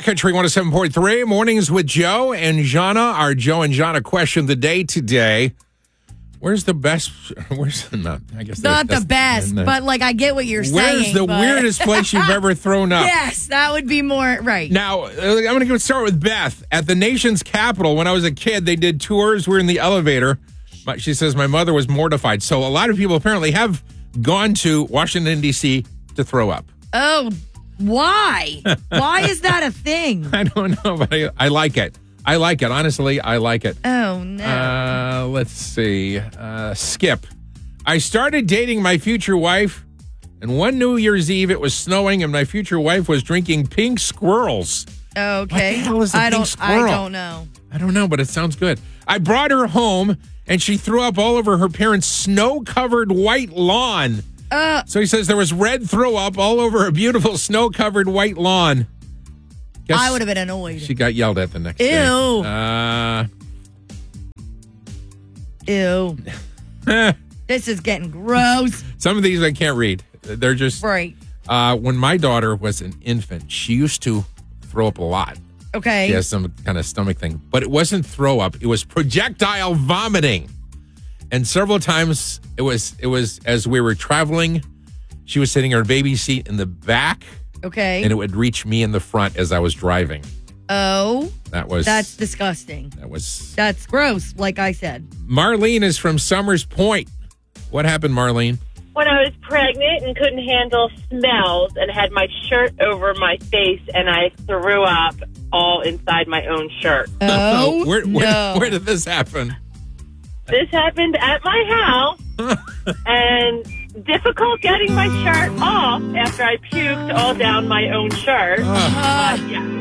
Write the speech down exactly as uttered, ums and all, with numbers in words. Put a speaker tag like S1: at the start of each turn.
S1: Country one oh seven point three, Mornings with Joe and Jana. Our Joe and Jana question of the day today. Where's the best? Where's not? I guess
S2: not
S1: that's,
S2: the best,
S1: that's,
S2: but like I get what you're
S1: where's
S2: saying.
S1: Where's the
S2: but...
S1: weirdest place you've ever thrown up?
S2: Yes, that would be more right.
S1: Now, I'm going to start with Beth. At the nation's capital, when I was a kid, they did tours. We were in the elevator. She says my mother was mortified. So a lot of people apparently have gone to Washington, D C to throw up.
S2: Oh, why? Why is that a thing?
S1: I don't know, but I, I like it. I like it. Honestly, I like it.
S2: Oh, no.
S1: Uh, let's see. Uh, Skip. I started dating my future wife, and one New Year's Eve, it was snowing, and my future wife was drinking pink squirrels.
S2: Okay.
S1: What the hell is a
S2: I
S1: pink
S2: don't,
S1: squirrel?
S2: I don't know.
S1: I don't know, but it sounds good. I brought her home, and she threw up all over her parents' snow-covered white lawn.
S2: Uh,
S1: so he says there was red throw up all over a beautiful snow-covered white lawn. Guess
S2: I would have been annoyed.
S1: She got yelled at the next
S2: Ew.
S1: day. Uh,
S2: Ew.
S1: eh.
S2: This is getting gross.
S1: Some of these I can't read. They're just...
S2: Right.
S1: Uh, when my daughter was an infant, she used to throw up a lot.
S2: Okay.
S1: She has some kind of stomach thing. But it wasn't throw up. It was projectile vomiting. And several times it was, it was as we were traveling, she was sitting in her baby seat in the back.
S2: Okay.
S1: And it would reach me in the front as I was driving.
S2: Oh.
S1: That was...
S2: That's disgusting.
S1: That was...
S2: That's gross, like I said.
S1: Marlene is from Summers Point. What happened, Marlene?
S3: When I was pregnant and couldn't handle smells and had my shirt over my face and I threw up all inside my own shirt.
S2: Oh,
S1: where, where,
S2: no.
S1: where did this happen?
S3: This happened at my house and difficult getting my shirt off after I puked all down my own shirt.
S1: Uh,
S3: But yeah.